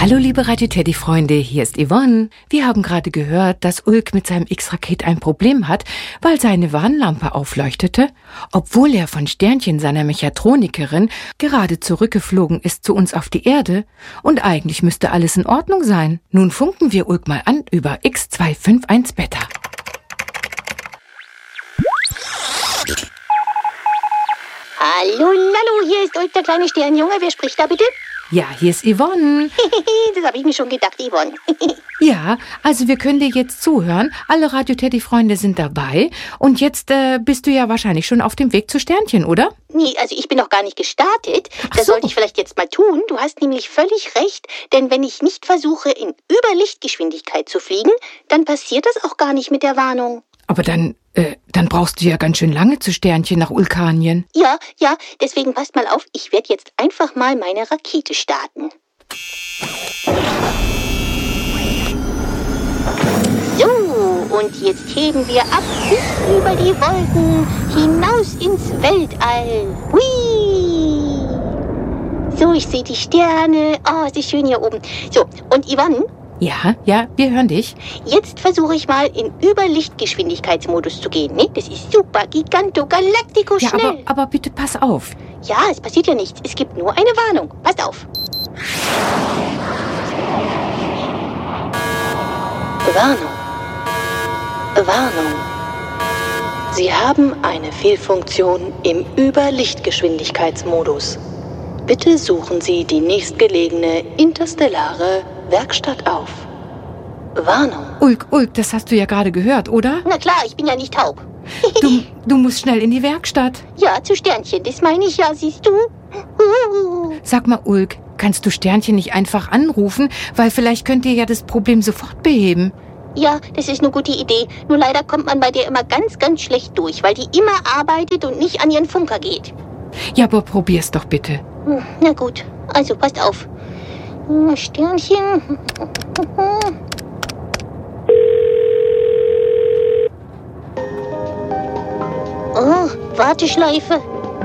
Hallo liebe Radio Teddy Freunde, hier ist Yvonne. Wir haben gerade gehört, dass Ulk mit seinem X-Raket ein Problem hat, weil seine Warnlampe aufleuchtete, obwohl er von Sternchen, seiner Mechatronikerin, gerade zurückgeflogen ist zu uns auf die Erde. Und eigentlich müsste alles in Ordnung sein. Nun funken wir Ulk mal an über X251 Beta. Hallo, hier ist Ulk, der kleine Sternjunge. Wer spricht da bitte? Ja, hier ist Yvonne. Das habe ich mir schon gedacht, Yvonne. Ja, also wir können dir jetzt zuhören. Alle Radio-Teddy-Freunde sind dabei. Und jetzt bist du ja wahrscheinlich schon auf dem Weg zu Sternchen, oder? Nee, also ich bin noch gar nicht gestartet. Das sollte ich vielleicht jetzt mal tun. Du hast nämlich völlig recht. Denn wenn ich nicht versuche, in Überlichtgeschwindigkeit zu fliegen, dann passiert das auch gar nicht mit der Warnung. Aber dann brauchst du ja ganz schön lange zu Sternchen nach Ulkanien. Ja, deswegen passt mal auf. Ich werde jetzt einfach mal meine Rakete starten. So, und jetzt heben wir ab bis über die Wolken, hinaus ins Weltall. Hui! So, ich sehe die Sterne. Oh, es ist schön hier oben. So, und Yvonne? Ja, wir hören dich. Jetzt versuche ich mal in Überlichtgeschwindigkeitsmodus zu gehen. Ne? Das ist super, giganto, galactico, schnell. Ja, aber bitte pass auf. Ja, es passiert ja nichts. Es gibt nur eine Warnung. Passt auf. Warnung. Sie haben eine Fehlfunktion im Überlichtgeschwindigkeitsmodus. Bitte suchen Sie die nächstgelegene interstellare Werkstatt auf. Warnung. Ulk, das hast du ja gerade gehört, oder? Na klar, ich bin ja nicht taub. Du musst schnell in die Werkstatt. Ja, zu Sternchen, das meine ich ja, siehst du? Sag mal, Ulk, kannst du Sternchen nicht einfach anrufen? Weil vielleicht könnt ihr ja das Problem sofort beheben. Ja, das ist eine gute Idee. Nur leider kommt man bei dir immer ganz, ganz schlecht durch, weil die immer arbeitet und nicht an ihren Funker geht. Ja, aber probier's doch bitte. Na gut, also passt auf. Sternchen. Oh, Warteschleife.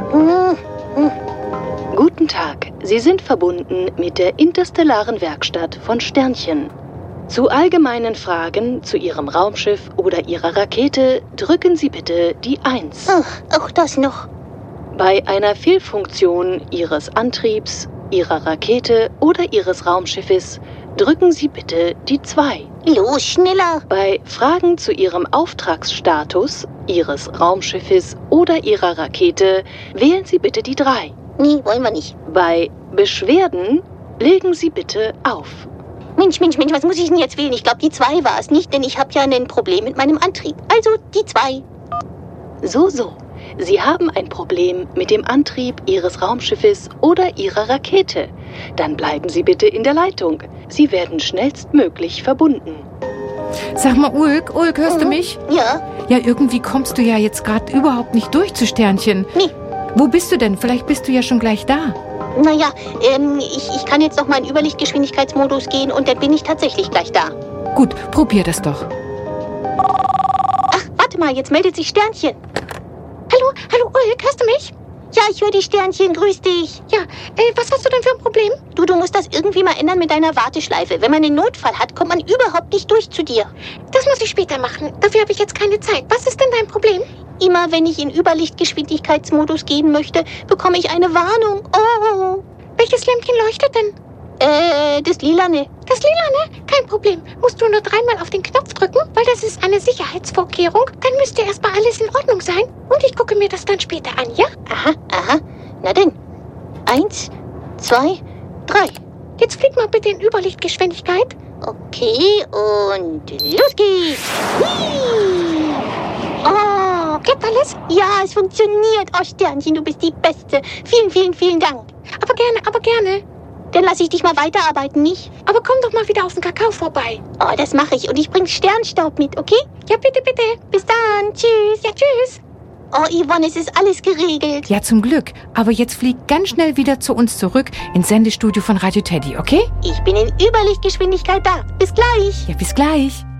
Guten Tag, Sie sind verbunden mit der interstellaren Werkstatt von Sternchen. Zu allgemeinen Fragen zu Ihrem Raumschiff oder Ihrer Rakete drücken Sie bitte die 1. Ach, auch das noch. Bei einer Fehlfunktion Ihres Antriebs, Ihrer Rakete oder Ihres Raumschiffes drücken Sie bitte die 2. Los, schneller! Bei Fragen zu Ihrem Auftragsstatus, Ihres Raumschiffes oder Ihrer Rakete wählen Sie bitte die 3. Nee, wollen wir nicht. Bei Beschwerden legen Sie bitte auf. Mensch, was muss ich denn jetzt wählen? Ich glaube, die 2 war es nicht, denn ich habe ja ein Problem mit meinem Antrieb. Also die 2. So. Sie haben ein Problem mit dem Antrieb Ihres Raumschiffes oder Ihrer Rakete. Dann bleiben Sie bitte in der Leitung. Sie werden schnellstmöglich verbunden. Sag mal, Ulk, hörst du mich? Ja. Ja, irgendwie kommst du ja jetzt gerade überhaupt nicht durch zu Sternchen. Nee. Wo bist du denn? Vielleicht bist du ja schon gleich da. Naja, ich kann jetzt noch mal in Überlichtgeschwindigkeitsmodus gehen und dann bin ich tatsächlich gleich da. Gut, probier das doch. Ach, warte mal, jetzt meldet sich Sternchen. Hallo, Ulk, hörst du mich? Ja, ich höre die Sternchen, grüß dich. Ja, was hast du denn für ein Problem? Du musst das irgendwie mal ändern mit deiner Warteschleife. Wenn man einen Notfall hat, kommt man überhaupt nicht durch zu dir. Das muss ich später machen. Dafür habe ich jetzt keine Zeit. Was ist denn dein Problem? Immer wenn ich in Überlichtgeschwindigkeitsmodus gehen möchte, bekomme ich eine Warnung. Oh. Welches Lämpchen leuchtet denn? Das Lilane. Das Lilane? Kein Problem. Musst du nur 3-mal auf den Knopf drücken, weil das ist eine Sicherheitsvorkehrung. Dann müsste erstmal alles in Ordnung sein. Und ich gucke mir das dann später an, ja? Aha. Na denn. 1, 2, 3. Jetzt flieg mal bitte in Überlichtgeschwindigkeit. Okay, und los geht's. Hui! Oh, klappt alles? Ja, es funktioniert. Oh, Sternchen, du bist die Beste. Vielen Dank. Aber gerne. Dann lasse ich dich mal weiterarbeiten, nicht? Aber komm doch mal wieder auf den Kakao vorbei. Oh, das mache ich. Und ich bringe Sternstaub mit, okay? Ja, bitte. Bis dann. Tschüss. Ja, tschüss. Oh, Yvonne, es ist alles geregelt. Ja, zum Glück. Aber jetzt flieg ganz schnell wieder zu uns zurück ins Sendestudio von Radio Teddy, okay? Ich bin in Überlichtgeschwindigkeit da. Bis gleich. Ja, bis gleich.